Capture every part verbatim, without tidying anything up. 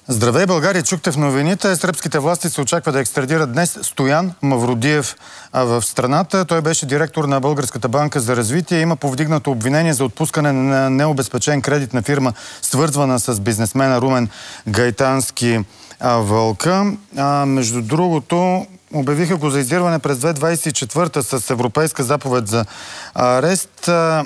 Здравей, България! Чухте в новините. Сръбските власти се очаква да екстрадират днес Стоян Мавродиев в страната. Той беше директор на Българската банка за развитие. Има повдигнато обвинение за отпускане на необезпечен кредит на фирма, свързвана с бизнесмена Румен Гайтански Вълка. А, между другото, обявиха го за издирване през две хиляди двадесет и четвърта с европейска заповед за арест. А,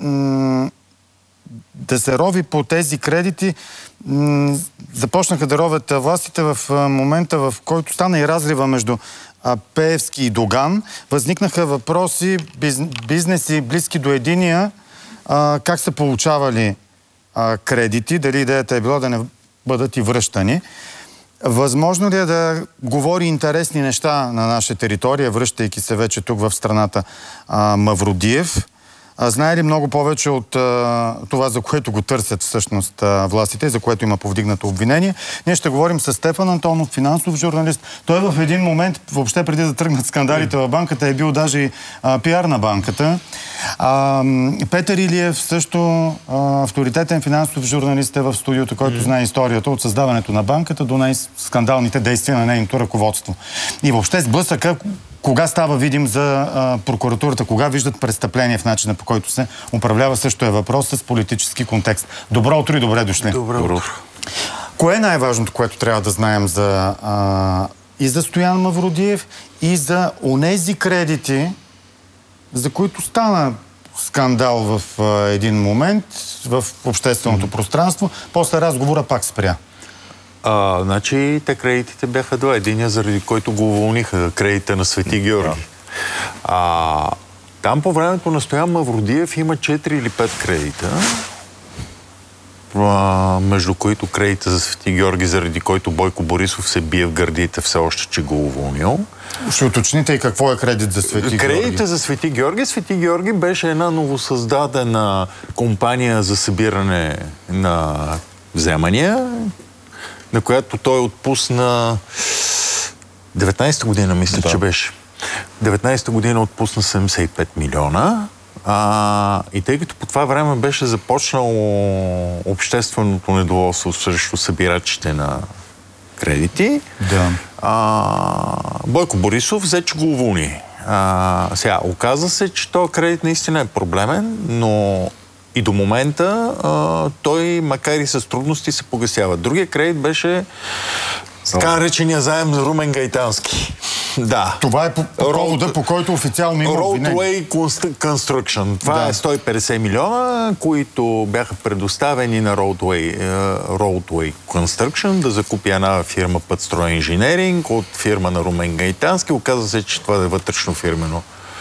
да се рови по тези кредити. Започнаха да ровят властите в момента, в който стана и разрива между Пеевски и Доган. Възникнаха въпроси, бизнеси близки до единия, как са получавали кредити, дали идеята е била да не бъдат и връщани. Възможно ли е да говори интересни неща на наша територия, връщайки се вече тук в страната Мавродиев? Знае ли много повече от а, това, за което го търсят всъщност а, властите, за което има повдигнато обвинение? Ние ще говорим с Стефан Антонов, финансов журналист. Той в един момент, въобще преди да тръгнат скандалите в банката, е бил даже и а, пиар на банката. А, Петър Илиев, също а, авторитетен финансов журналист, е в студиото, който знае историята от създаването на банката до най-скандалните действия на нейното ръководство. И въобще сблъсъка, кога става видим за а, прокуратурата, кога виждат престъпление в начина, по който се управлява, също е въпрос с политически контекст. Добро утро и добре дошли. Добро утро. Кое е най-важното, което трябва да знаем за, а, и за Стоян Мавродиев, и за онези кредити, за които стана скандал в а, един момент в общественото mm-hmm. пространство, после разговора пак спря? А, значи, те кредитите бяха два. Единия, заради който го уволниха, кредита на Свети Георги. А, там по времето на Стоян Мавродиев има четири или пет кредита, а, между които кредита за Свети Георги, заради който Бойко Борисов се бие в гърдите все още, че го уволнил. Ще уточните и какво е кредит за Свети Георги? Кредита за Свети Георги. Свети Георги беше една новосъздадена компания за събиране на вземания, на която той отпусна деветнайсета година, мисля, да. че беше. деветнайсета година отпусна седемдесет и пет милиона. А, и тъй като по това време беше започнало общественото недоволство срещу събирачите на кредити, да. а, Бойко Борисов взе, че го уволни. А, сега, оказа се, че този кредит наистина е проблемен, но и до момента а, той, макар и с трудности, се погасява. Другия кредит беше така наречения заем за Румен Гайтански. Да. Това е по повода, по който официално има обвинение. Roadway Construction. Това да. е сто и петдесет милиона, които бяха предоставени на Roadway, uh, Roadway Construction да закупи една фирма Пътстройинженеринг от фирма на Румен Гайтански. Оказва се, че това е вътрешно фирмено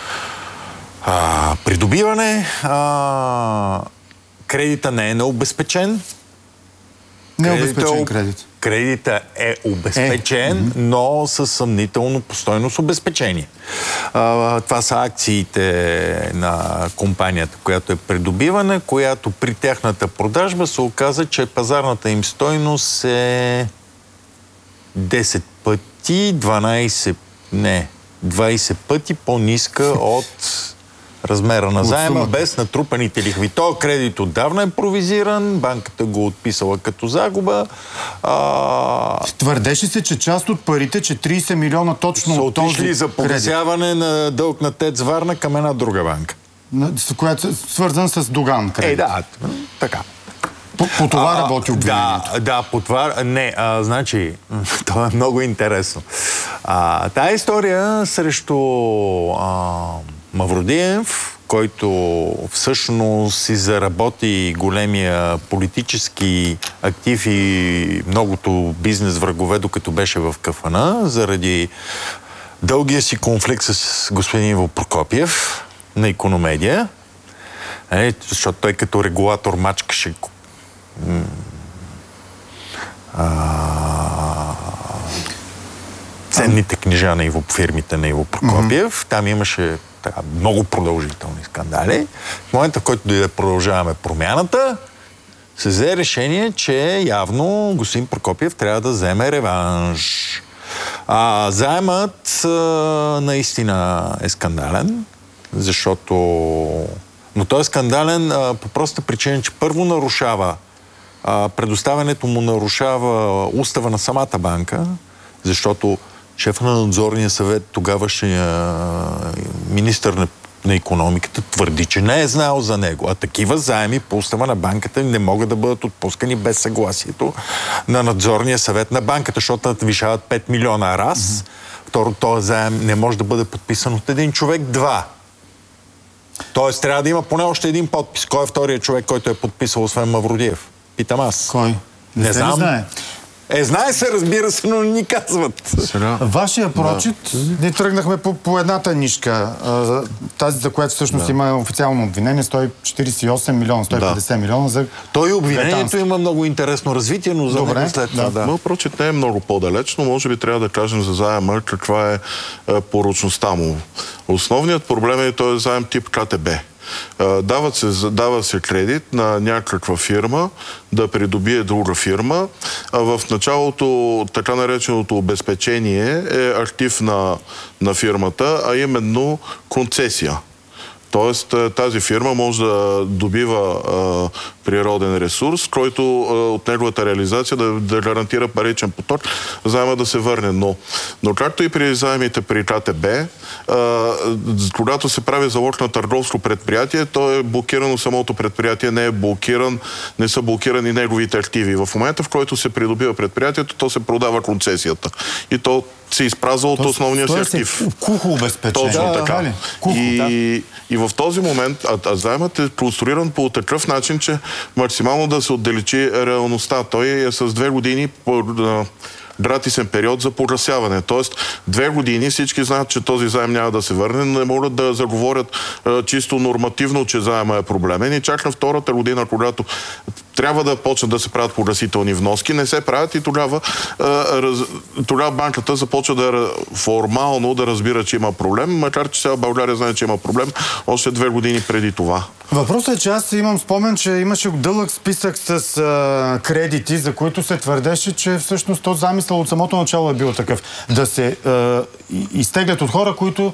А, придобиване. А, кредита не е необезпечен. Необезпечен кредит. Кредита е обезпечен, е. но със съмнително постойност обезпечение. А, това са акциите на компанията, която е придобиване, която при тяхната продажба се оказа, че пазарната им стойност е десет пъти, дванайсет, не, двайсет пъти по-ниска от размера на заема, без натрупаните лихви. Този кредит отдавна е провизиран, банката го отписала като загуба. А... Твърдеше се, че част от парите, че трийсет милиона точно от този отишли за погасяване на дълг на ТЕЦ Варна към една друга банка. Която е свързан с Доган кредит. Е, да, така. По, по това а, работи обвинението. Да, да, по това... Не, а, значи, това е много интересно. А, тая история срещу а, Мавродиев, който всъщност си заработи големия политически актив и многото бизнес врагове, докато беше в КФН, заради дългия си конфликт с господин Иво Прокопиев на Икономедия, е, защото той като регулатор мачкаше а, ценните книжа на Иво, фирмите на Иво Прокопиев. Mm-hmm. Там имаше така, много продължителни скандали. В момента, в който дойде продължаваме промяната, се взе решение, че явно господин Прокопиев трябва да вземе реванш. А, заемът а, наистина е скандален, защото... Но той е скандален а, по проста причина, че първо нарушава а, предоставянето му нарушава устава на самата банка, защото шефа на надзорния съвет, тогавашния министър на на икономиката, твърди, че не е знаел за него. А такива заеми по устава на банката не могат да бъдат отпускани без съгласието на надзорния съвет на банката, защото надвишават пет милиона раз. Mm-hmm. Второ, този заем не може да бъде подписан от един човек, два. Тоест трябва да има поне още един подпис. Кой е вторият човек, който е подписал, освен Мавродиев? Питам аз. Кой? Не, не знам. Не знае. Е, знае се, разбира се, но не ни казват. Сега... Вашия прочит, да. Ние тръгнахме по, по едната нишка. Тази, за която всъщност да. Има официално обвинение, сто четиридесет и осем милиона, сто и петдесет да. Милиона за... Той обвинението има много интересно развитие, но за Добре. Него след това, да. да. Моят прочит не е много по-далеч, но може би трябва да кажем за заема каква е, е порочността му. Основният проблем е този заем тип КТБ. Дава се, дава се кредит на някаква фирма да придобие друга фирма. А в началото така нареченото обезпечение е актив на, на фирмата, а именно концесия. Тоест тази фирма може да добива а, природен ресурс, който а, от неговата реализация да, да гарантира паричен поток, заема да се върне. Но, но както и при заемите при КТБ, а, когато се прави залог на търговско предприятие, то е блокирано самото предприятие, не е блокиран, не са блокирани неговите активи. В момента, в който се придобива предприятието, то се продава концесията. И то се изпразва от основния си актив. Кухо обезпечение. Точно да, така. Да, Кухо, и, да. и в този момент, а, а заемът е конструиран по такъв начин, че максимално да се отдалечи реалността. Той е с две години по гратисен период за погасяване. Тоест, две години всички знаят, че този заем няма да се върне, но не могат да заговорят а, чисто нормативно, че заема е проблемен. И чак на втората година, когато трябва да почнат да се правят погасителни вноски, не се правят и тогава, а, раз, тогава банката започва да формално да разбира, че има проблем, макар че сега България знае, че има проблем още две години преди това. Въпросът е, че аз имам спомен, че имаше дълъг списък с а, кредити, за които се твърдеше, че всъщност този замисъл от самото начало е бил такъв. Да се а, изтеглят от хора, които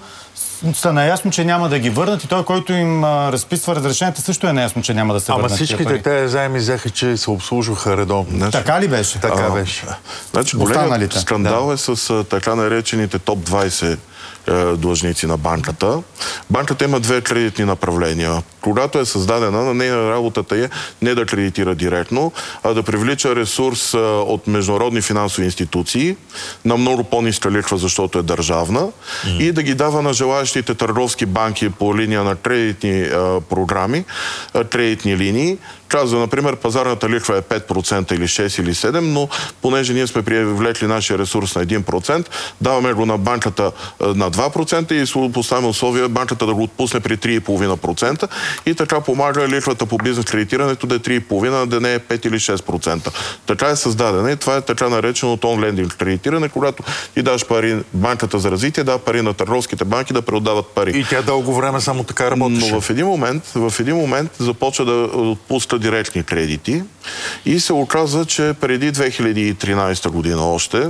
са наясно, че няма да ги върнат и той, който им а, разписва разрешенията, също е наясно, че няма да се Ама върнат. Ама всичките тези заеми взеха, че се обслужваха редовно. Значи, така ли беше? Така а, беше. Значи, големият скандал да. е с а, така наречените топ двайсет длъжници на банката. Банката има две кредитни направления. Когато е създадена, на нейна работата е не да кредитира директно, а да привлича ресурс от международни финансови институции на много по-ниска лихва, защото е държавна, mm. и да ги дава на желаящите търговски банки по линия на кредитни а, програми, а, кредитни линии. Казва, например, пазарната лихва е пет процента или шест или седем, но понеже ние сме привлекли нашия ресурс на един процент, даваме го на банката на два процента и поставяме условия банката да го отпусне при три цяло и пет процента и така помага лихвата по бизнес кредитирането да е три цяло и пет, да не е пет или шест процента. Така е създадена и това е така нареченото он-лендинг кредитиране, когато ти даш пари банката за развитие, дава пари на търговските банки да преотдават пари. И тя дълго време само така работеше. Но в един момент, в един момент започва да отпуска директни кредити и се оказа, че преди две хиляди и тринадесета година още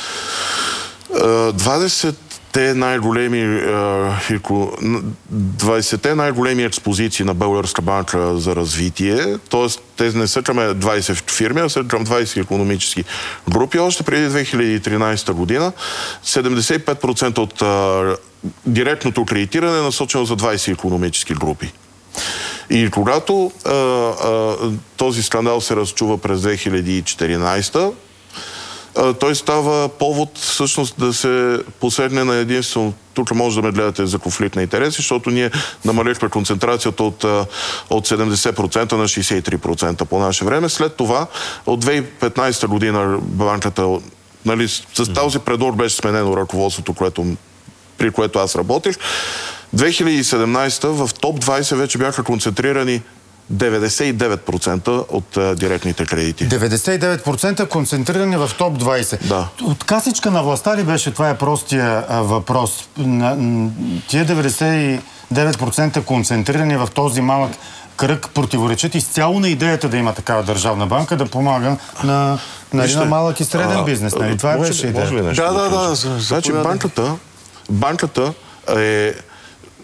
двадесетте най-големи двадесетте най-големи експозиции на Българска банка за развитие, т.е. те не са към двадесет фирми, а са към двадесет икономически групи. Още преди две хиляди и тринадесета година седемдесет и пет процента от а, директното кредитиране е насочено за двадесет икономически групи. И когато а, а, този скандал се разчува през две хиляди и четиринадесета, а, той става повод всъщност да се посегне на единствено. Тук може да ме гледате за конфликт на интереси, защото ние намалихме концентрацията от, от седемдесет процента на шейсет и три процента по наше време. След това, от две хиляди и петнадесета година банката, нали, с този предлог беше сменено ръководството, което, при което аз работих. две хиляди и седемнадесета в топ двадесет вече бяха концентрирани деветдесет и девет процента от а, директните кредити. деветдесет и девет процента концентрирани в топ двадесет. Да. От касичка на властта ли беше? Това е простия а, въпрос. На, тия деветдесет и девет процента концентрирани в този малък кръг противоречат изцяло на идеята да има такава държавна банка, да помага на, нали, на малък и среден а, бизнес. Нали? Това може, беше идея. Да, да, да. да. Значи банката, банката е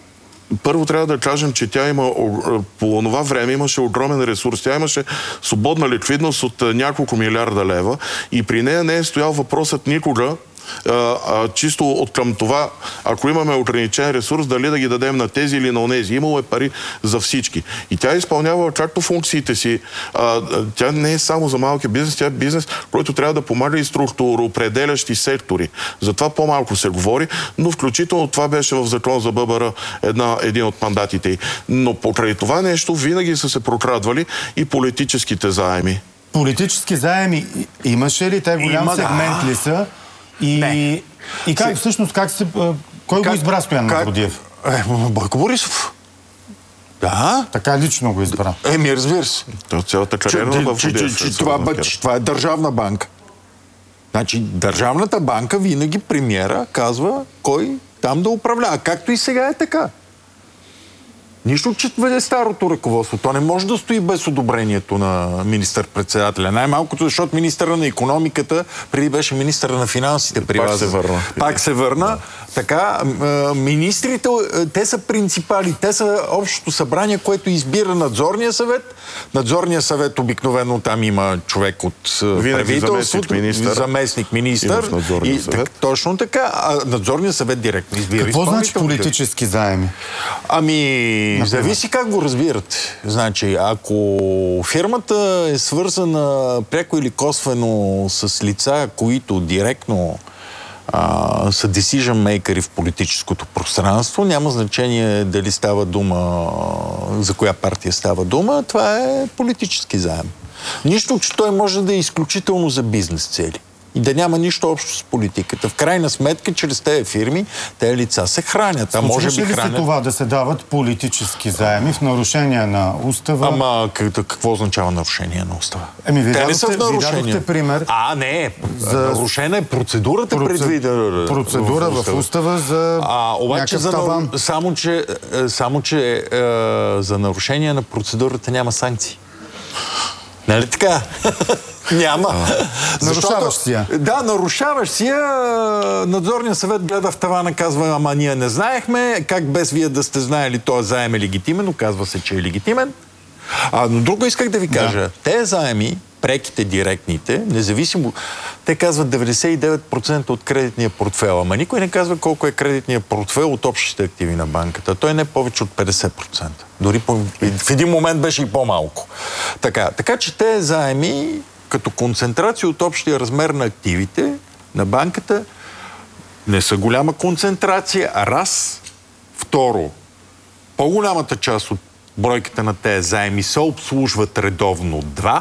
първо трябва да кажем, че тя има, по това време имаше огромен ресурс. Тя имаше свободна ликвидност от няколко милиарда лева и при нея не е стоял въпросът никога, А, а, чисто от към това, ако имаме ограничен ресурс, дали да ги дадем на тези или на онези. Имало е пари за всички. И тя изпълнява както функциите си. А, тя не е само за малки бизнес, тя е бизнес, който трябва да помага и структуроопределящи сектори. Затова по-малко се говори, но включително това беше в закон за ББР една, един от мандатите. Но покрай това нещо винаги са се прокрадвали и политическите заеми. Политически заеми имаше ли? Те голям Има, сегмент да. ли са? И, не. и как Се... всъщност, как се, кой как, го избра Стоян Мавродиев? Е, Бойко Борисов. Да. Така лично го избра. Еми, разбира се. Цялата кариера на Мавродиев. Това е държавна банка. Значи, държавната банка винаги премиера казва кой там да управлява. Както и сега е така. Нищо, че е старото ръководство. То не може да стои без одобрението на министър-председателя. Най-малкото, защото министъра на икономиката преди беше министъра на финансите. При Пак вас. се върна. Пак се върна. Да. Така, министрите, те са принципали. Те са общото събрание, което избира надзорния съвет. Надзорния съвет обикновено там има човек от правителството. Заместник министър. И, так, точно така. А надзорния съвет директно избира. Какво значи политически заеми? Ами... Зависи как го разбирате. Значи, ако фирмата е свързана пряко или косвено с лица, които директно а, са decision makers в политическото пространство, няма значение дали става дума, за коя партия става дума, това е политически заем. Нищо, че той може да е изключително за бизнес цели. И да няма нищо общо с политиката. В крайна сметка, чрез тези фирми, тези лица се хранят. А може би ли хранят... се това да се дават политически заеми в нарушение на устава? Ама какво означава нарушение на устава? Еми, ви Те дадохте, не са в нарушение. Ви дадохте пример. А, не. За... Нарушена е процедурата Проце... предвидена. Процедура в устава, в устава за а, обаче за таван. Само, че, само, че е, за нарушение на процедурата няма санкции. Нали така? Няма. Нарушаваш си я. Да, нарушаваш си я. Надзорният съвет гледа в тавана, казва, ама ние не знаехме. Как без вие да сте знаели, този заем е легитимен, оказва се, че е легитимен. А, но друго исках да ви кажа. Да. Те заеми, преките, директните, независимо, те казват деветдесет и девет процента от кредитния портфел. Ама никой не казва колко е кредитния портфел от общите активи на банката. Той не е повече от петдесет процента. Дори по, в един момент беше и по-малко. Така, така че те заеми като концентрация от общия размер на активите на банката не са голяма концентрация, а раз. Второ, по-голямата част от бройката на тези заеми се обслужват редовно два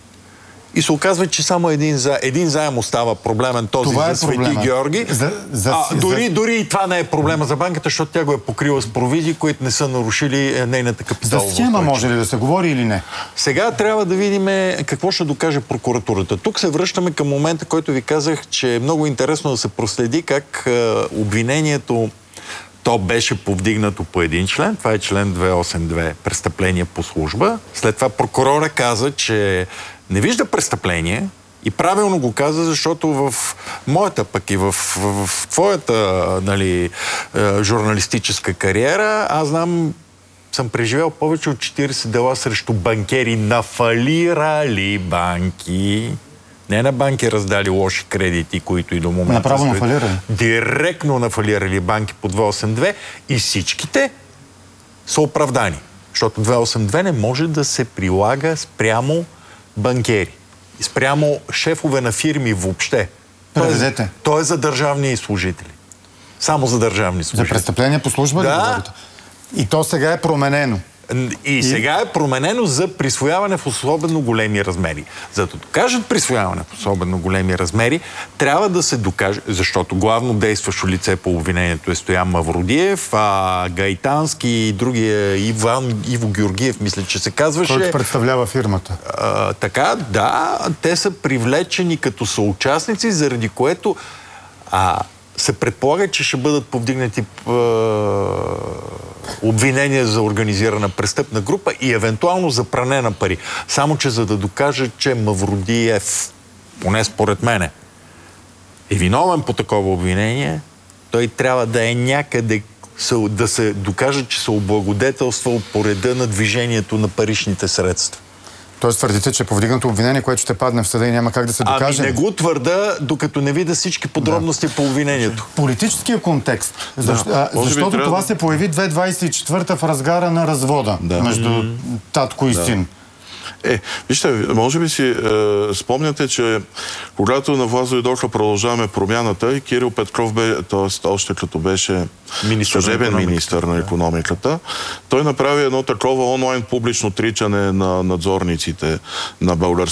и се оказва, че само един, за... един заем остава проблемен, този това за Свети е Георги. За, за, а, дори, за... дори и това не е проблема за банката, защото тя го е покрила с провизии, които не са нарушили нейната капиталова. За схема може ли да се говори или не? Сега трябва да видим какво ще докаже прокуратурата. Тук се връщаме към момента, който ви казах, че е много интересно да се проследи как е, обвинението то беше повдигнато по един член, това е член двеста осемдесет и две, престъпление по служба. След това прокурора каза, че не вижда престъпление и правилно го каза, защото в моята пък и в, в, в твоята нали, журналистическа кариера, аз знам, съм преживял повече от четиридесет дела срещу банкери на фалирали банки. Не на банки раздали лоши кредити, които и до момента... Направо на фалирали? Директно на фалирали банки по двеста осемдесет и две и всичките са оправдани. Защото двеста осемдесет и две не може да се прилага спрямо банкери. Спрямо шефове на фирми въобще. Преведете. То е, то е за държавни служители. Само за държавни служители. За престъпление по служба ли говорите? И то сега е променено. И, и сега е променено за присвояване в особено големи размери. За да докажат присвояване в особено големи размери, трябва да се докаже, защото главно действащо лице по обвинението е Стоян Мавродиев, а Гайтански и другия Иван Иво Георгиев, мисля, че се казваше. Който представлява фирмата. А, така, да, те са привлечени като съучастници, заради което а, се предполага, че ще бъдат повдигнати а, обвинения за организирана престъпна група и евентуално за пране на пари. Само, че за да докажа, че Мавродиев, поне според мене, е виновен по такова обвинение, той трябва да е някъде да се докаже, че се облагодетелствал по реда на движението на паричните средства. Тоест твърдите, че повдигнато обвинение, което ще падне в съда и няма как да се докаже? Ами не го твърда, докато не видя всички подробности да. по обвинението. Политическия контекст. Защо, да. а, защото трябва... това се появи две хиляди двадесет и четвърта в разгара на развода да. между mm-hmm. татко и да. син. Е, вижте, може би си е, спомняте, че когато на власт дойдоха Продължаваме промяната и Кирил Петков бе, т.е. още като беше министър служебен на министър на икономиката, той направи едно такова онлайн публично тричане на надзорниците на българското